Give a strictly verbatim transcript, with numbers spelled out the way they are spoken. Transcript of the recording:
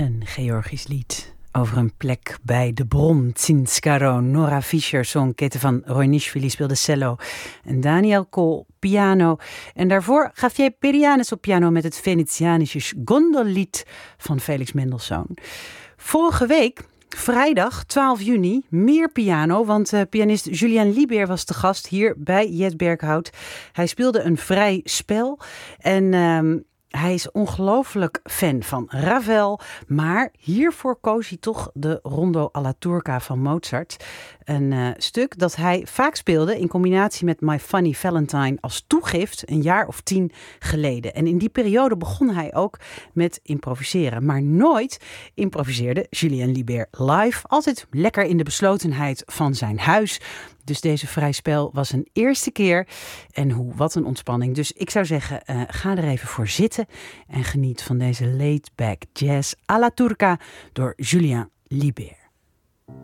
Een Georgisch lied over een plek bij de bron. Tsinskaro. Nora Fischer zong, Kete van Roinishvili speelde cello en Daniel Kool piano. En daarvoor Javier Perianes op piano met het Venetianische gondellied van Felix Mendelssohn. Vorige week, vrijdag twaalf juni, meer piano, want uh, pianist Julien Liebert was te gast hier bij Jet Berghout. Hij speelde een vrij spel en Uh, Hij is ongelooflijk fan van Ravel, maar hiervoor koos hij toch de Rondo alla Turca van Mozart. Een uh, stuk dat hij vaak speelde in combinatie met My Funny Valentine als toegift een jaar of tien geleden. En in die periode begon hij ook met improviseren, maar nooit improviseerde Julien Liebert live. Altijd lekker in de beslotenheid van zijn huis. Dus deze vrij spel was een eerste keer. En hoe, wat een ontspanning. Dus ik zou zeggen, uh, ga er even voor zitten en geniet van deze laid-back jazz à la Turca door Julien Liebert.